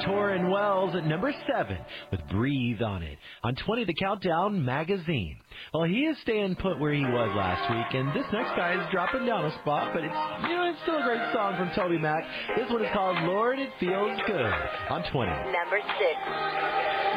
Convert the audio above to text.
Torrin Wells at number 7 with Breathe on it. On 20, the Countdown Magazine. Well, he is staying put where he was last week, and this next guy is dropping down a spot, but it's still a great song from Toby Mac. This one is called Lord, It Feels Good on 20. Number 6.